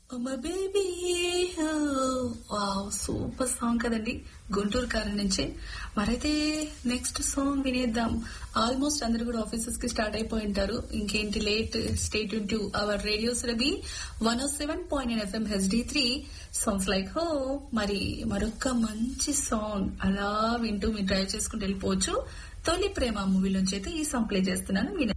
My baby. Wow, super song కదండి, గుంటూరు కారం నుంచి. మరైతే నెక్స్ట్ సాంగ్ వినేద్దాం. ఆల్మోస్ట్ అందరు కూడా ఆఫీసెస్ కి స్టార్ట్ అయిపోయి ఉంటారు. ఇంకేంటి late, stay tune to our radio Surabhi 107.9 FM HD3 songs like హో. మరి మరొక మంచి సాంగ్ అలా వింటూ మీరు డ్రైవ్ చేసుకుంటూ వెళ్ళిపోవచ్చు. తొలి ప్రేమ మూవీలోంచి అయితే ఈ సాంగ్ ప్లే చేస్తున్నాను.